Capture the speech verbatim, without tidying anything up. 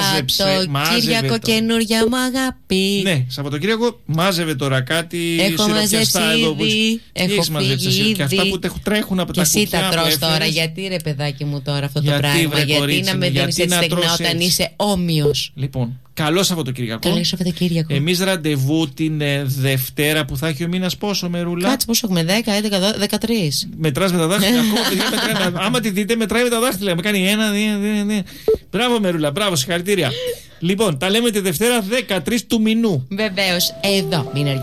Σαββατοκύριακο, καινούργια μου αγάπη. Ναι, Σαββατοκύριακο μάζευε τώρα κάτι σιροπιαστά εδώ που έχω φύγει και αυτά που τρέχουν από και τα κουκιά. Και εσύ τα τρως τώρα. Γιατί ρε παιδάκι μου τώρα αυτό το πράγμα? Βρε, γιατί κορίτσι, να με δίνεις έτσι στεγνά όταν είσαι όμοιος? Λοιπόν, καλό Σαββατοκύριακο. Καλό Σαββατοκύριακο. Εμείς ραντεβού την ε, Δευτέρα που θα έχει ο μήνας πόσο, Μερούλα? Κάτσε, πόσο έχουμε, δέκα, έντεκα, δεκατρία. Μετράς με τα δάχτυλα. Ακόμα, παιδιά, μετράει, άμα τη δείτε, μετράει με τα δάχτυλα. Με κάνει ένα, δύο, δύο, δύο. Μπράβο, Μερούλα, μπράβο, συγχαρητήρια. Λοιπόν, τα λέμε τη Δευτέρα δεκατρείς του μηνού. Βεβαίως, εδώ μην